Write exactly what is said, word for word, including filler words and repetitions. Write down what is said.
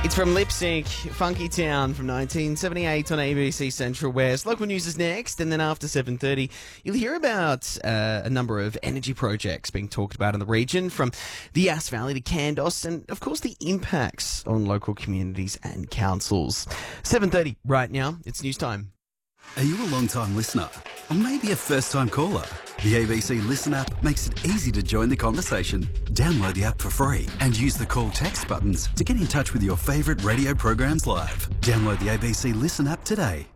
It's from Lip Sync, Funky Town from nineteen seventy-eight on A B C Central West. Local news is next, and then after seven thirty, you'll hear about uh, a number of energy projects being talked about in the region, from the Yass Valley to Candos, and of course the impacts on local communities and councils. seven thirty right now, it's news time. Are you a long-time listener? Or maybe a first-time caller? The A B C Listen app makes it easy to join the conversation. Download the app for free and use the call text buttons to get in touch with your favourite radio programs live. Download the A B C Listen app today.